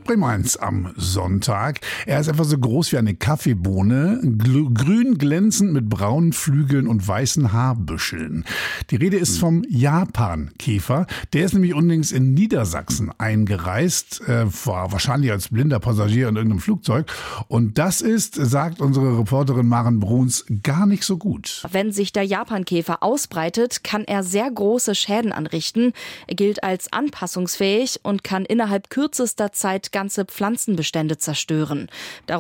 Bremen 1 am Sonntag. Er ist etwa so groß wie eine Kaffeebohne, grün glänzend mit braunen Flügeln und weißen Haarbüscheln. Die Rede ist vom Japankäfer. Der ist nämlich unlängst in Niedersachsen eingereist, war wahrscheinlich als blinder Passagier in irgendeinem Flugzeug. Und das ist, sagt unsere Reporterin Maren Bruns, gar nicht so gut. Wenn sich der Japankäfer ausbreitet, kann er sehr große Schäden anrichten. Er gilt als anpassungsfähig und kann innerhalb kürzester Zeit ganze Pflanzenbestände zerstören.